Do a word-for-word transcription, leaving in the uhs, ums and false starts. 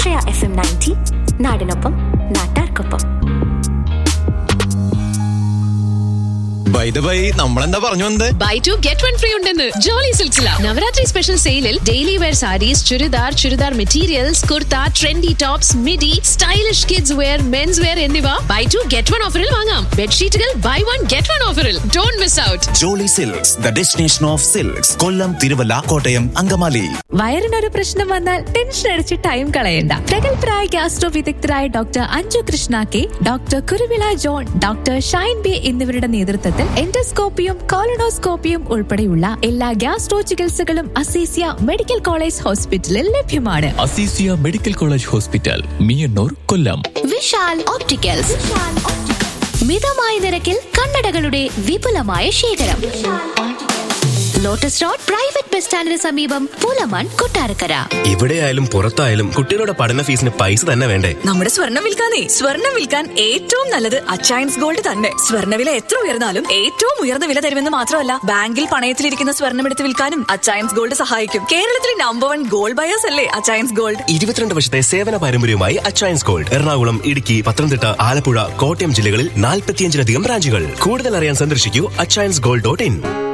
ആശ്രയ F M ninety, നാടിനൊപ്പം നാട്ടാർക്കൊപ്പം. By the by, നമ്മളെന്താ പറഞ്ഞു വന്നത്? By two get one free ഉണ്ടെന്ന് ജോളി സിൽക്സില. നവരാത്രി സ്പെഷ്യൽ സെയിലിൽ daily wear saris, churidar, churidar materials, kurta, trendy tops, midi, stylish kids wear, men's wear എന്നിവ ബൈ ടു ഗെറ്റ് വൺ ഓഫറിൽ വാങ്ങാം. ബെഡ്ഷീറ്റുകൾ ബൈ വൺ ഗെറ്റ് വൺ ഓഫറിൽ. Don't miss out. Jolly silks, the destination of silks. കൊല്ലം, തിരുവല്ല, കോട്ടയം, അങ്കമാലി. വയറിനൊരു പ്രശ്നം വന്നാൽ tension അടിച്ച് time കളയണ്ട. പ്രഗത്ഭരായ ഗാസ്ട്രോ വിദഗ്ധരായ doctor Anju Krishna K, doctor Kuruvila John, doctor Shine B എന്നിവരുടെ നേതൃത്വത്തിൽ എൻഡോസ്കോപ്പിയും കോളനോസ്കോപ്പിയും ഉൾപ്പെടെയുള്ള എല്ലാ ഗാസ്ട്രോ ചികിത്സകളും അസീസിയ മെഡിക്കൽ കോളേജ് ഹോസ്പിറ്റലിൽ ലഭ്യമാണ്. Azeezia medical college hospital, Meeyannoor, കൊല്ലം. വിശാൽ ഓപ്റ്റിക്കൽസ്, മിതമായ നിരക്കിൽ കണ്ണടകളുടെ വിപുലമായ ശേഖരം. ലോട്ടസ് റോഡ് പ്രൈവറ്റ് ബസ് സ്റ്റാൻഡിന് സമീപം, പൂലമാൻ, കൊട്ടാരക്കര. എവിടെയായാലും പുറത്തായാലും കുട്ടികളുടെ പഠന ഫീസിന് പൈസ തന്നെ വേണ്ടേ? നമ്മുടെ സ്വർണം വിൽക്കാനേ സ്വർണം വിൽക്കാൻ ഏറ്റവും നല്ലത് അച്ചയൻസ് ഗോൾഡ് തന്നെ. സ്വർണ്ണവില എത്ര ഉയർന്നാലും ഏറ്റവും ഉയർന്ന വില തരുമെന്ന് മാത്രമല്ല, ബാങ്കിൽ പണയത്തിലിരിക്കുന്ന സ്വർണം എടുത്ത് വിൽക്കാനും അച്ചയൻസ് ഗോൾഡ് സഹായിക്കും. കേരളത്തിലെ നമ്പർ വൺ ഗോൾഡ് ബയേഴ്സ് അല്ലേ അച്ചയൻസ് ഗോൾഡ്. ഇരുപത്തിരണ്ട് വർഷത്തെ സേവന പാരമ്പര്യവുമായി അച്ചയൻസ് ഗോൾഡ് എറണാകുളം, ഇടുക്കി, പത്തനംതിട്ട, ആലപ്പുഴ, കോട്ടയം ജില്ലകളിൽ നാൽപ്പത്തിയഞ്ചിലധികം ബ്രാഞ്ചുകൾ. കൂടുതൽ അറിയാൻ സന്ദർശിക്കൂ അച്ചയൻസ് ഗോൾഡ് ഡോട്ട് ഇൻ.